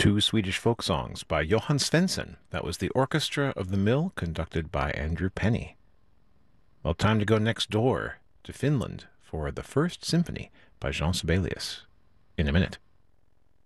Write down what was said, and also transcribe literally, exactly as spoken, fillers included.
Two Swedish folk songs by Johann Svensson. That was the Orchestra of the Mill, conducted by Andrew Penny. Well, time to go next door to Finland for the First Symphony by Jean Sibelius. In a minute.